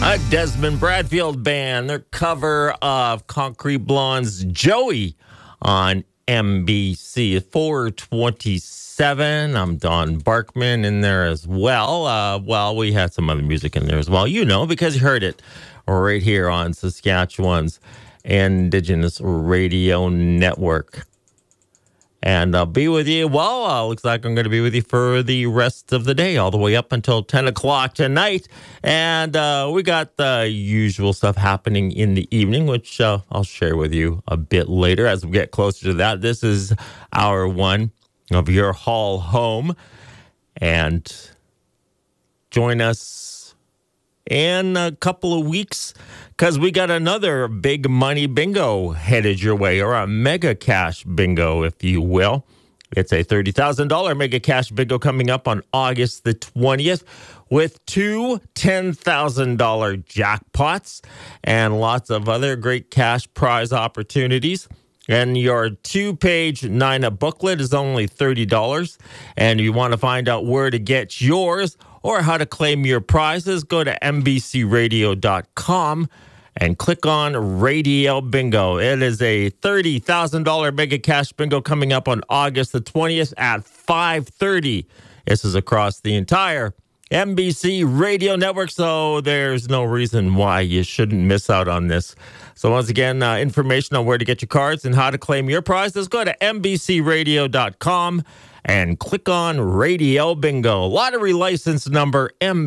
A Desmond Bradfield band, their cover of Concrete Blonde's Joey on NBC 427. I'm Don Barkman in there as well. We had some other music in there as well, because you heard it right here on Saskatchewan's Indigenous Radio Network. And I'll be with you. Looks like I'm going to be with you for the rest of the day, all the way up until 10 o'clock tonight. And we got the usual stuff happening in the evening, which I'll share with you a bit later as we get closer to that. This is hour one of your haul home. And join us in a couple of weeks, because we got another big money bingo headed your way, or a mega cash bingo, if you will. It's a $30,000 mega cash bingo coming up on August the 20th with two $10,000 jackpots and lots of other great cash prize opportunities. And your two-page NINA booklet is only $30. And you want to find out where to get yours or how to claim your prizes, go to mbcradio.com and click on Radio Bingo. It is a $30,000 mega cash bingo coming up on August the 20th at 5:30. This is across the entire NBC Radio Network, so there's no reason why you shouldn't miss out on this. So once again, information on where to get your cards and how to claim your prizes, go to mbcradio.com and click on Radio Bingo. Lottery license number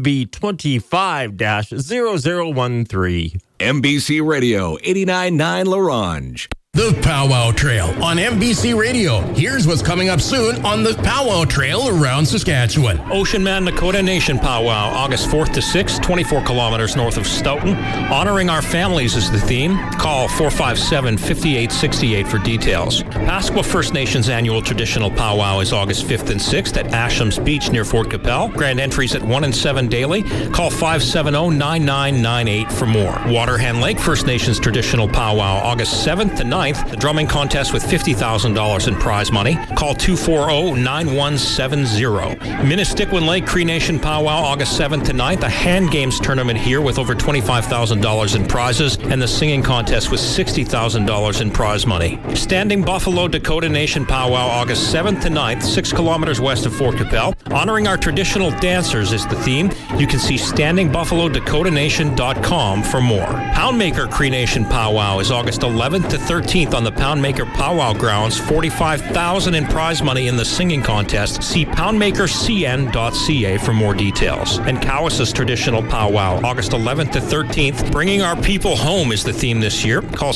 MB25-0013. NBC Radio 89.9 LaRange. The Powwow Trail on NBC Radio. Here's what's coming up soon on the Powwow Trail around Saskatchewan. Ocean Man Nakota Nation Powwow, August 4th to 6th, 24 kilometers north of Stoughton. Honoring our families is the theme. Call 457-5868 for details. Pasqua First Nations Annual Traditional Powwow is August 5th and 6th at Ashams Beach near Fort Capel. Grand entries at 1 and 7 daily. Call 570-9998 for more. Waterhen Lake First Nations Traditional Powwow, August 7th to 9th. The drumming contest with $50,000 in prize money. Call 240-9170. Minnestickwin Lake Cree Nation Powwow, August 7th to 9th. A hand games tournament here with over $25,000 in prizes, and the singing contest with $60,000 in prize money. Standing Buffalo Dakota Nation Powwow, August 7th to 9th, 6 kilometers west of Fort Capel. Honoring our traditional dancers is the theme. You can see standingbuffalodakotanation.com for more. Poundmaker Cree Nation Powwow is August 11th to 13th on the Poundmaker Powwow grounds. $45,000 in prize money in the singing contest. See poundmakercn.ca for more details. And Cowess's Traditional Powwow, August 11th to 13th. Bringing our people home is the theme this year. Call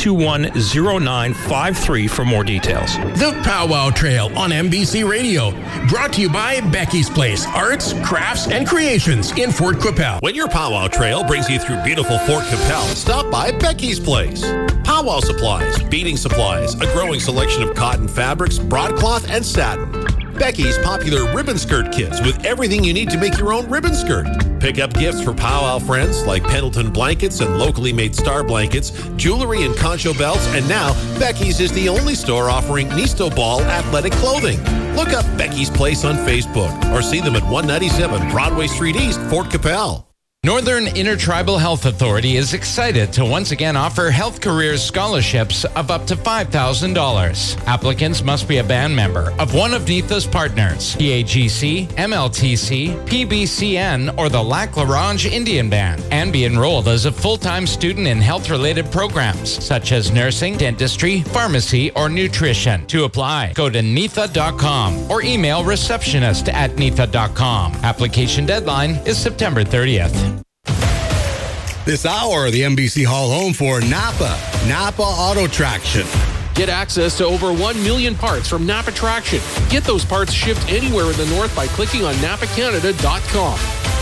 621-0953 for more details. The Powwow Trail on NBC Radio. Brought to you by Becky's Place, Arts, Crafts, and Creations in Fort Capel. When your Powwow Trail brings you through beautiful Fort Capel, stop by Becky's Place. Powwow supplies, beading supplies, a growing selection of cotton fabrics, broadcloth, and satin. Becky's popular ribbon skirt kits with everything you need to make your own ribbon skirt. Pick up gifts for powwow friends like Pendleton blankets and locally made star blankets, jewelry and concho belts, and now Becky's is the only store offering Nisto Ball athletic clothing. Look up Becky's Place on Facebook or see them at 197 Broadway Street East, Fort Capel. Northern Intertribal Health Authority is excited to once again offer Health Careers scholarships of up to $5,000. Applicants must be a band member of one of NITHA's partners, PAGC, MLTC, PBCN, or the Lac La Ronge Indian Band, and be enrolled as a full-time student in health-related programs such as nursing, dentistry, pharmacy, or nutrition. To apply, go to nitha.com or email receptionist@nitha.com. Application deadline is September 30th. This hour, the NBC Hall home for Napa Auto Traction. Get access to over 1 million parts from Napa Traction. Get those parts shipped anywhere in the north by clicking on napacanada.com.